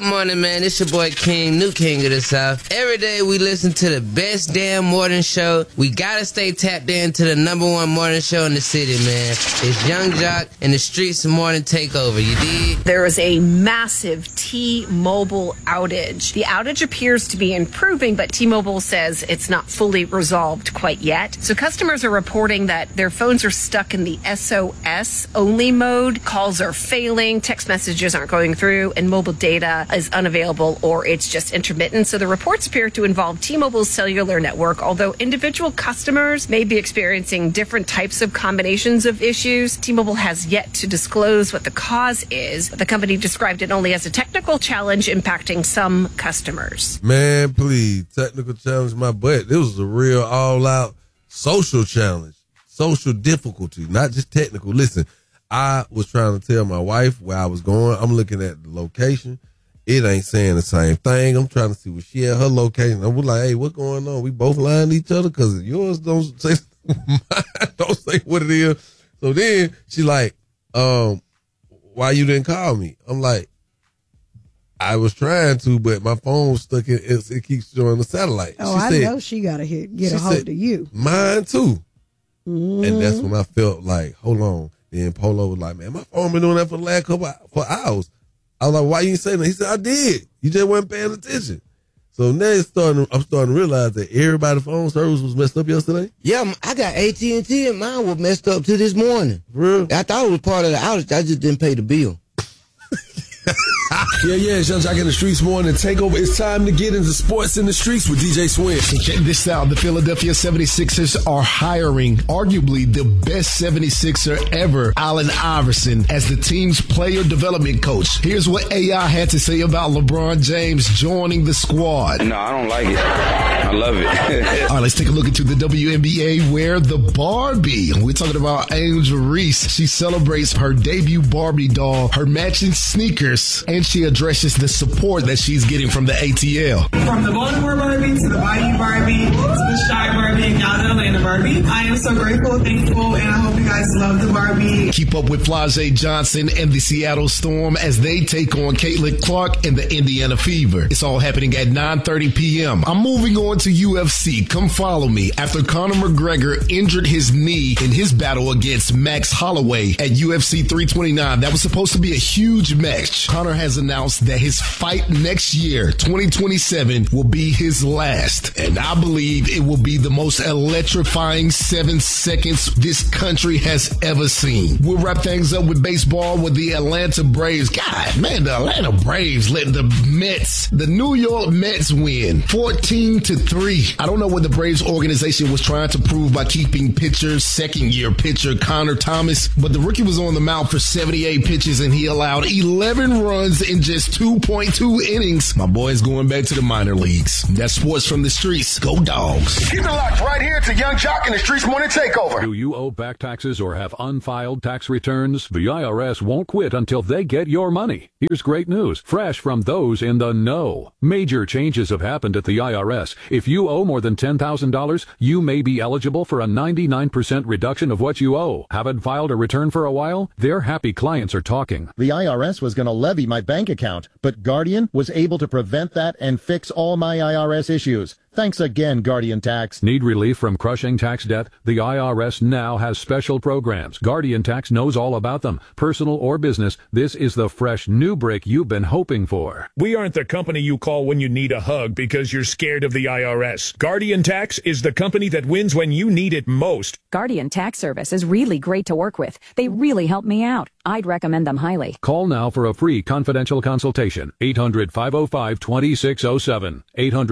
Good morning, man. It's your boy King, new king of the South. Every day we listen to the best damn morning show. We gotta stay tapped into the #1 morning show in the city, man. It's Young Jock and the Streets Morning Takeover, you dig? There is a massive T-Mobile outage. The outage appears to be improving, but T-Mobile says it's not fully resolved quite yet. So customers are reporting that their phones are stuck in the SOS only mode. Calls are failing, text messages aren't going through, and mobile data is unavailable or it's just intermittent. So the reports appear to involve T-Mobile's cellular network, although individual customers may be experiencing different types of combinations of issues. T-Mobile has yet to disclose what the cause is. The company described it only as a technical challenge impacting some customers. Man, please, technical challenge my butt. This was a real all-out social challenge, social difficulty, not just technical. Listen, I was trying to tell my wife where I was going. I'm looking at the location. It ain't saying the same thing. I'm trying to see what she at her location. I'm like, hey, what's going on? We both lying to each other because yours don't say mine don't say what it is. So then she like, why you didn't call me? I'm like, I was trying to, but my phone was stuck in it keeps showing the satellite. Oh, I know she gotta get a hold of you. Mine too. Mm-hmm. And that's when I felt like, hold on. Then Polo was like, man, my phone been doing that for the last couple for hours. I was like, why you ain't saying that? He said, I did. You just wasn't paying attention. So now I'm starting to realize that everybody's phone service was messed up yesterday. Yeah, I got AT&T and mine was messed up to this morning. Real? I thought it was part of the outage. I just didn't pay the bill. Yeah, it's Young Jock in the Streets Morning Takeover. It's time to get into sports in the streets with DJ Swin. So check this out. The Philadelphia 76ers are hiring arguably the best 76er ever, Allen Iverson, as the team's player development coach. Here's what AI had to say about LeBron James joining the squad. No, I don't like it. I love it. All right, let's take a look into the WNBA where the Barbie, we're talking about Angel Reese, she celebrates her debut Barbie doll, her matching sneakers, and she addresses the support that she's getting from the ATL. From the Baltimore Barbie to the Bayou Barbie to the Shy Barbie and now the Atlanta Barbie. I am so grateful, thankful, and I hope you guys love the Barbie. Keep up with Flau'jae Johnson and the Seattle Storm as they take on Caitlin Clark and the Indiana Fever. It's all happening at 9:30 p.m. I'm moving on to UFC. Come follow me. After Conor McGregor injured his knee in his battle against Max Holloway at UFC 329, that was supposed to be a huge match. Conor has announced that his fight next year, 2027, will be his last. And I believe it will be the most electrifying 7 seconds this country has ever seen. We'll wrap things up with baseball with the Atlanta Braves. God, man, the Atlanta Braves let the New York Mets win 14-3. I don't know what the Braves organization was trying to prove by keeping second-year pitcher Connor Thomas, but the rookie was on the mound for 78 pitches and he allowed 11 runs in just 2.2 innings. My boy's going back to the minor leagues. That's sports from the streets. Go Dogs. Keep it locked right here to Young Jock in the Streets Morning Takeover. Do you owe back taxes or have unfiled tax returns? The IRS won't quit until they get your money. Here's great news, fresh from those in the know. Major changes have happened at the IRS. If you owe more than $10,000, you may be eligible for a 99% reduction of what you owe. Haven't filed a return for a while? Their happy clients are talking. The IRS was going to levy my bank account, but Guardian was able to prevent that and fix all my IRS issues. Thanks again, Guardian Tax. Need relief from crushing tax debt? The IRS now has special programs. Guardian Tax knows all about them. Personal or business, this is the fresh new break you've been hoping for. We aren't the company you call when you need a hug because you're scared of the IRS. Guardian Tax is the company that wins when you need it most. Guardian Tax Service is really great to work with. They really help me out. I'd recommend them highly. Call now for a free confidential consultation. 800-505-2607.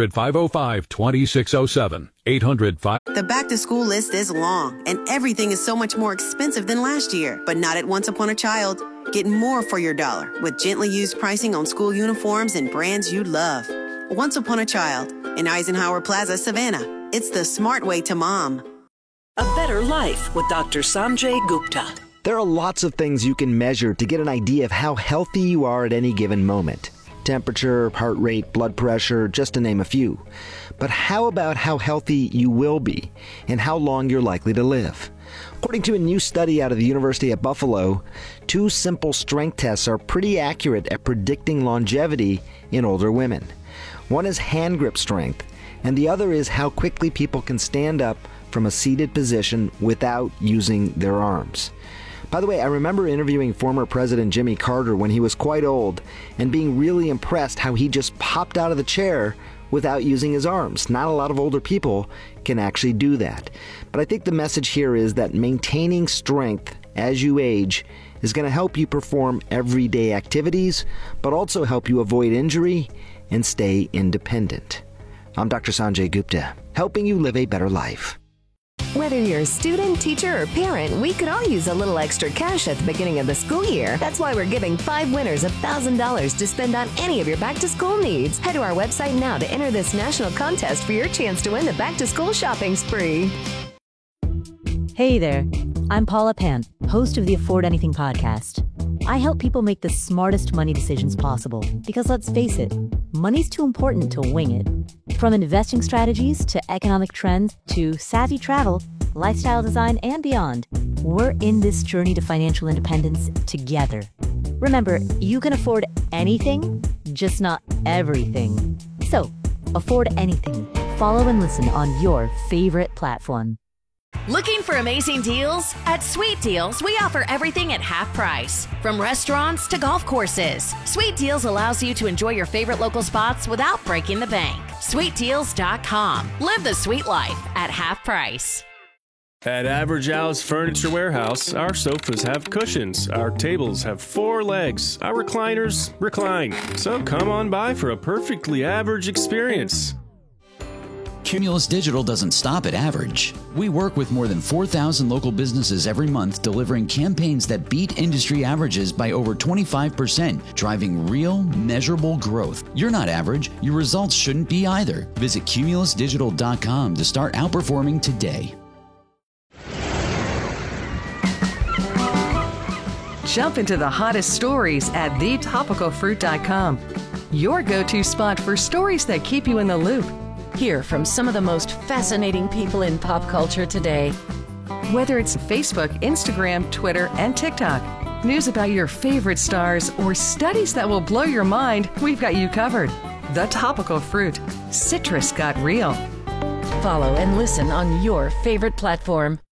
800-505-2607. 800-5... The back-to-school list is long, and everything is so much more expensive than last year. But not at Once Upon a Child. Get more for your dollar with gently used pricing on school uniforms and brands you love. Once Upon a Child in Eisenhower Plaza, Savannah. It's the smart way to mom. A Better Life with Dr. Sanjay Gupta. There are lots of things you can measure to get an idea of how healthy you are at any given moment. Temperature, heart rate, blood pressure, just to name a few. But how about how healthy you will be and how long you're likely to live? According to a new study out of the University of Buffalo, 2 simple strength tests are pretty accurate at predicting longevity in older women. One is hand grip strength, and the other is how quickly people can stand up from a seated position without using their arms. By the way, I remember interviewing former President Jimmy Carter when he was quite old and being really impressed how he just popped out of the chair without using his arms. Not a lot of older people can actually do that. But I think the message here is that maintaining strength as you age is going to help you perform everyday activities, but also help you avoid injury and stay independent. I'm Dr. Sanjay Gupta, helping you live a better life. Whether you're a student, teacher, or parent, we could all use a little extra cash at the beginning of the school year. That's why we're giving 5 winners $1,000 to spend on any of your back-to-school needs. Head to our website now to enter this national contest for your chance to win the back-to-school shopping spree. Hey there, I'm Paula Pant, host of the Afford Anything podcast. I help people make the smartest money decisions possible because, let's face it, money's too important to wing it. From investing strategies to economic trends to savvy travel, lifestyle design, and beyond, we're in this journey to financial independence together. Remember, you can afford anything, just not everything. So, afford anything. Follow and listen on your favorite platform. Looking for amazing deals? At Sweet Deals, we offer everything at half price. From restaurants to golf courses, Sweet Deals allows you to enjoy your favorite local spots without breaking the bank. SweetDeals.com. Live the sweet life at half price. At Average Al's Furniture Warehouse, our sofas have cushions, our tables have 4 legs, our recliners recline. So come on by for a perfectly average experience. Cumulus Digital doesn't stop at average. We work with more than 4,000 local businesses every month, delivering campaigns that beat industry averages by over 25%, driving real, measurable growth. You're not average. Your results shouldn't be either. Visit cumulusdigital.com to start outperforming today. Jump into the hottest stories at thetopicalfruit.com. Your go-to spot for stories that keep you in the loop. Hear from some of the most fascinating people in pop culture today. Whether it's Facebook, Instagram, Twitter, and TikTok, news about your favorite stars, or studies that will blow your mind, we've got you covered. The Topical Fruit. Citrus got real. Follow and listen on your favorite platform.